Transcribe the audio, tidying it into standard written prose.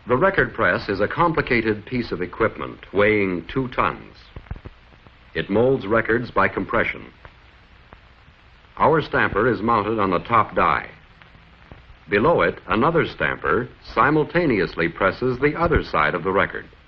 The record press is a complicated piece of equipment weighing 2 tons. It molds records by compression. Our stamper is mounted on the top die. Below it, another stamper simultaneously presses the other side of the record.